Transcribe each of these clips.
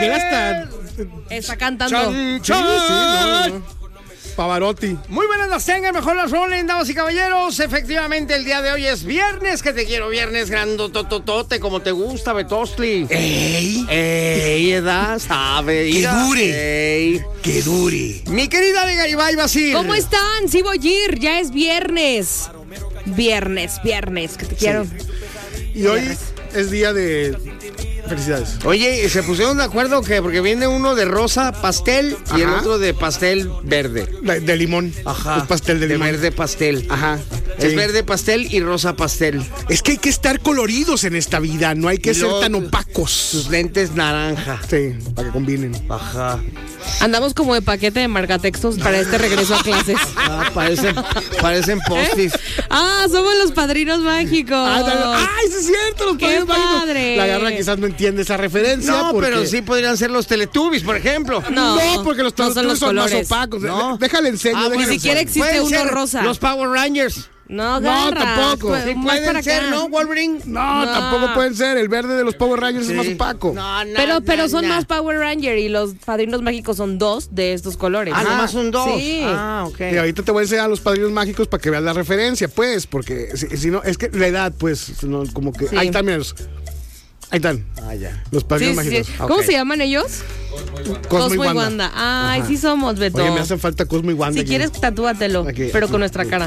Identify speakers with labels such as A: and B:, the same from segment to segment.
A: aquel hasta
B: está cantando.
A: Sí, no. Pavarotti.
C: Muy buenas las tengan, mejor las rolen, damas y caballeros. Efectivamente, el día de hoy es viernes, que te quiero viernes grandototote, como te gusta, Betostli. Ey, edad, sabe.
A: Que dure.
C: Ey.
A: Que dure.
C: Mi querida Ale Garibay Basil.
B: ¿Cómo están? Sí, voy a ir, ya es viernes. Viernes, que te quiero.
A: Y hoy es día de... Felicidades.
C: Oye, ¿se pusieron de acuerdo que porque viene uno de rosa pastel y el otro de pastel verde?
A: De limón.
C: Ajá.
A: Es pastel de limón.
C: verde pastel.
A: Ajá.
C: Es
A: Sí.
C: verde pastel y rosa pastel.
A: Es que hay que estar coloridos en esta vida, no hay que
C: Y
A: ser
C: luego
A: tan
C: tus
A: opacos.
C: lentes naranja.
A: Sí, para que combinen.
C: Ajá.
B: Andamos como de paquete de marcatextos para este regreso a clases.
C: Ah, parecen post-its.
B: Ah, somos los padrinos mágicos.
A: ¡Ay, sí es cierto! Los
B: ¡Qué
A: padrinos mágicos!
B: padre!
A: La Garra quizás no entiende esa referencia.
C: No,
A: porque...
C: pero sí podrían ser los Teletubbies, por ejemplo.
B: No,
A: porque los
B: no son
A: Teletubbies
B: los
A: son más
B: colores.
A: opacos.
C: No.
A: Déjale enseño.
C: Ah,
A: déjale
C: bueno,
B: Ni siquiera
A: enseño.
B: existe
C: Pueden
B: uno
C: ser
B: rosa.
C: Los Power Rangers.
B: No,
A: No, tampoco.
C: Sí
B: Más para
C: pueden ser,
B: acá.
C: ¿no, Wolverine?
A: No, tampoco pueden ser. El verde de los Power Rangers es más opaco.
B: Pero son más Power Ranger y los padrinos mágicos son 2 de estos colores.
C: Ah, nomás son 2.
B: Sí.
C: Ah, ok.
A: Y ahorita te voy a enseñar a los padrinos mágicos para que veas la referencia, pues, porque si no, es que la edad, pues, no, como que.
B: Sí.
A: Ahí están, míralos. Ahí están.
C: Ah, ya.
A: Los padrinos
B: Sí, sí,
A: mágicos.
B: sí. ¿Cómo
C: Ok.
B: se llaman ellos?
A: Cosmo y Wanda.
B: Ay,
A: Ajá.
B: sí somos, Beto.
A: Oye, me hacen falta Cosmo y Wanda.
B: Si
A: aquí.
B: quieres, tatúatelo,
A: Aquí.
B: pero con nuestra cara.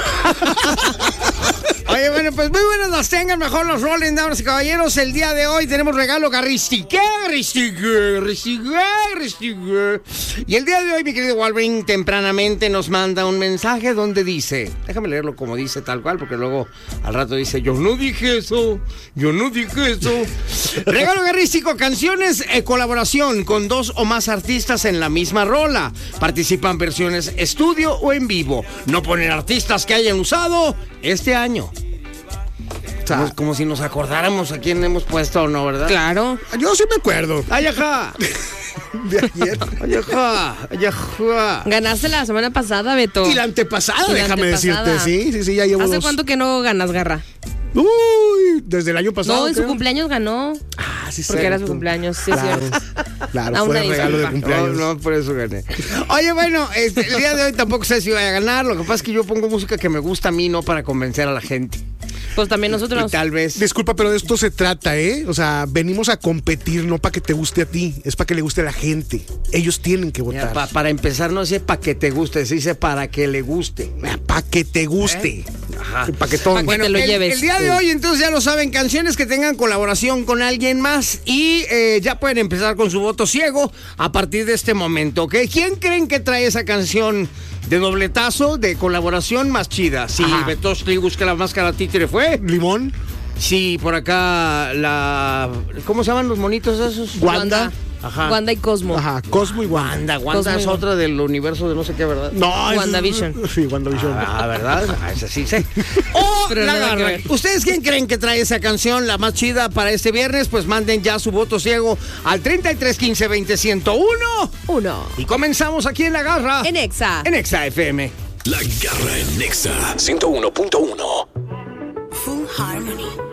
C: Oye, bueno, pues muy buenas las tengan, mejor los rolen, damas y caballeros. El día de hoy tenemos regalo garristique. Y el día de hoy, mi querido Wolverine, tempranamente nos manda un mensaje donde dice, déjame leerlo como dice tal cual, porque luego al rato dice, yo no dije eso. Regalo garrístico, canciones, colaboración con 2 o más artistas en la misma rola. Participan versiones estudio o en vivo. No ponen artistas que hayan usado este año. Como si nos acordáramos a quién hemos puesto o no, ¿verdad?
B: Claro.
A: Yo sí me acuerdo.
C: ¡Ay, ajá!
A: De ayer.
C: ¡Ay, ajá! ¡Ay, ajá!
B: Ganaste la semana pasada, Beto.
A: Y la antepasada,
B: Y la
A: déjame
B: antepasada.
A: decirte. Sí, ya llevo
B: ¿Hace
A: 2.
B: cuánto que no ganas, Garra?
A: Uy, desde el año pasado.
B: No, en su
A: creo.
B: cumpleaños ganó.
A: Ah, sí,
B: Porque era su
A: cierto.
B: cumpleaños, sí,
A: Claro,
B: es cierto.
A: claro,
B: A
A: fue
B: una
A: el regalo de
B: disculpa.
A: cumpleaños.
C: No, por eso gané. Oye, bueno, el día de hoy tampoco sé si voy a ganar. Lo que pasa es que yo pongo música que me gusta a mí, no para convencer a la gente.
B: Pues también
C: Y
B: nosotros.
C: tal vez...
A: Disculpa, pero de esto se trata, ¿eh? O sea, venimos a competir no para que te guste a ti, es para que le guste a la gente. Ellos tienen que
C: Mira,
A: votar.
C: para empezar, no dice para que te guste, se dice para que le guste.
A: Para que te guste.
C: Ajá.
A: Para que todo.
B: Pa' que te lo lleves.
C: El día de hoy, entonces ya lo saben, canciones que tengan colaboración con alguien más y ya pueden empezar con su voto ciego a partir de este momento, ¿ok? ¿Quién creen que trae esa canción de dobletazo, de colaboración más chida? Si
A: Ajá.
C: Betostli busca la máscara títere fue.
A: Limón.
C: Sí, por acá ¿cómo se llaman los monitos esos?
A: Wanda.
C: Ajá.
B: Wanda y Cosmo.
A: Ajá, Cosmo y Wanda.
C: Wanda es
B: Cosmo y
C: otra del universo de no sé qué, ¿verdad?
A: No,
B: WandaVision.
A: Sí, WandaVision.
C: Ah, ¿verdad? Ah, esa sí sé. O
B: Pero
C: la
B: nada que
C: Garra.
B: ver.
C: ¿Ustedes quién creen que trae esa canción, la más chida para este viernes? Pues manden ya su voto ciego al 33 15 20 101.
B: 1.
C: Y comenzamos aquí en La Garra.
B: En Exa.
C: En Exa FM.
D: La Garra en Nexa 101.1.
E: Full Harmony.